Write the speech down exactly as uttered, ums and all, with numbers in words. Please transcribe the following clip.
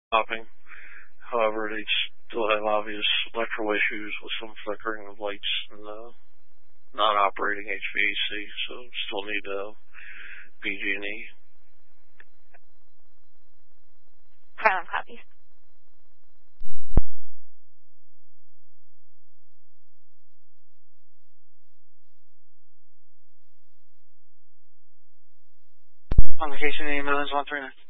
stopping. However, they still have obvious electrical issues with some flickering of lights and uh, non-operating H V A C, so still need uh, P G and E. Crown copies. On location, ambulance one three nine.